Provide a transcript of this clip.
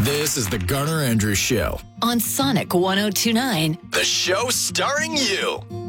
This is the Garner Andrews Show on Sonic 102.9. The show starring you.